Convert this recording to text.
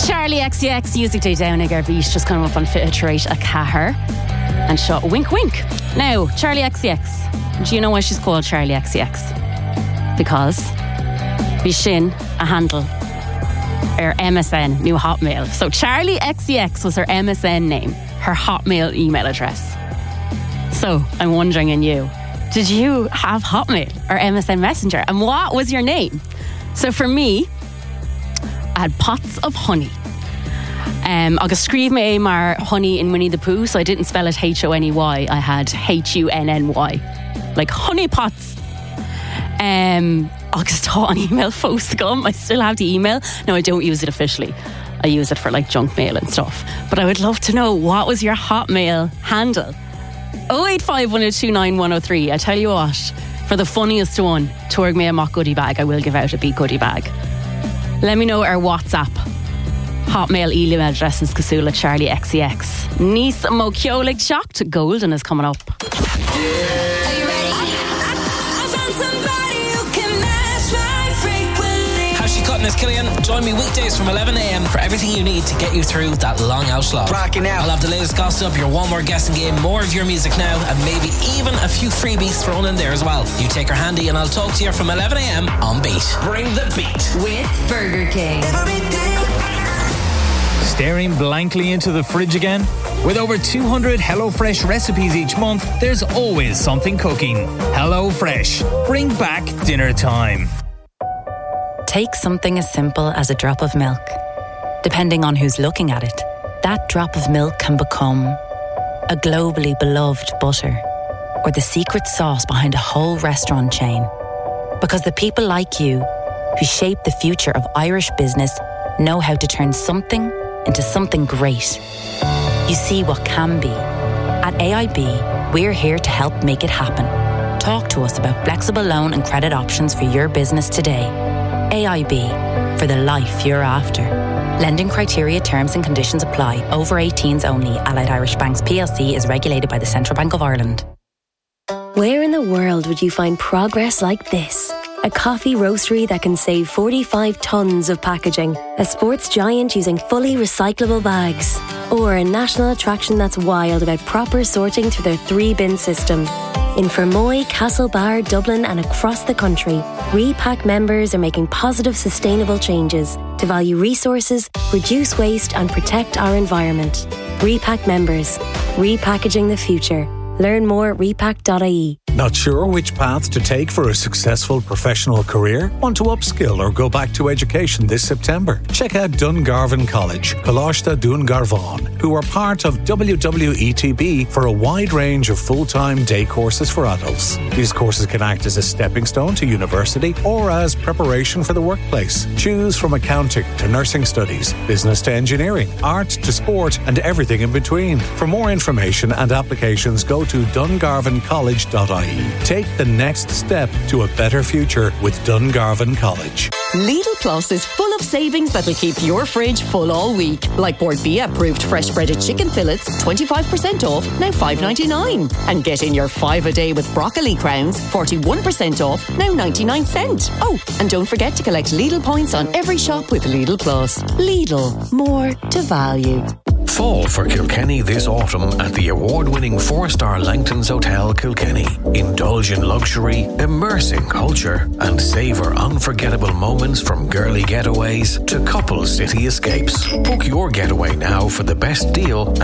Charlie XCX Music Day down ag beach just come up on Fitterate a Cahir and shot wink wink. Now, Charlie XCX. Do you know why she's called Charlie XCX? Because be shin a handle her MSN new Hotmail. So Charlie XCX was her MSN name, her Hotmail email address. So I'm wondering in you, did you have Hotmail or MSN Messenger? And what was your name? So for me, I had Pots of Honey. Agus scríb mé mar honey in Winnie the Pooh, so I didn't spell it Honey. I had Hunny, like honey pots. Agus tá an email fóscum. I still have the email. No, I don't use it officially. I use it for like junk mail and stuff. But I would love to know, what was your Hotmail handle? 085 1029 103. I tell you what, for the funniest one, tuairg me a mock goodie bag. I will give out a big goodie bag. Let me know our WhatsApp. Hotmail email address is Casula Charlie XCX. Níos mo ceolig shocked. Golden is coming up. Are you ready? I found somebody who can match my frequency. How's she cutting us, Killian? Join me weekdays from 11 a.m. for everything you need to get you through that long out slot. Rocking out. I'll have the latest gossip, your one more guessing game, more of your music now, and maybe even a few freebies thrown in there as well. You take her handy and I'll talk to you from 11 a.m. on Beat. Bring the beat. With Burger King. Staring blankly into the fridge again? With over 200 HelloFresh recipes each month, there's always something cooking. HelloFresh. Bring back dinner time. Take something as simple as a drop of milk. Depending on who's looking at it, that drop of milk can become a globally beloved butter or the secret sauce behind a whole restaurant chain. Because the people like you who shape the future of Irish business know how to turn something into something great. You see what can be. At AIB, we're here to help make it happen. Talk to us about flexible loan and credit options for your business today. AIB, for the life you're after. Lending criteria, terms and conditions apply. Over 18s only. Allied Irish Banks PLC is regulated by the Central Bank of Ireland. Where in the world would you find progress like this? A coffee roastery that can save 45 tonnes of packaging, a sports giant using fully recyclable bags, or a national attraction that's wild about proper sorting through their 3-bin system. In Fermoy, Castlebar, Dublin and across the country, Repack members are making positive sustainable changes to value resources, reduce waste and protect our environment. Repack members, repackaging the future. Learn more at repack.ie. Not sure which path to take for a successful professional career? Want to upskill or go back to education this September? Check out Dungarvan College, Coláiste Dungarvan, who are part of WWETB for a wide range of full-time day courses for adults. These courses can act as a stepping stone to university or as preparation for the workplace. Choose from accounting to nursing studies, business to engineering, art to sport, and everything in between. For more information and applications, go to dungarvancollege.ie. Take the next step to a better future with Dungarvan College. Lidl Plus is full of savings that'll keep your fridge full all week. Like Bordbia approved fresh breaded chicken fillets, 25% off, now $5.99. And get in your 5 a day with broccoli crowns, 41% off, now 99 cents. Oh, and don't forget to collect Lidl points on every shop with Lidl Plus. Lidl, more to value. Fall for Kilkenny this autumn at the award-winning 4-star Langton's Hotel Kilkenny. Indulge in luxury, immerse in culture, and savour unforgettable moments from girly getaways to couple city escapes. Book your getaway now for the best deal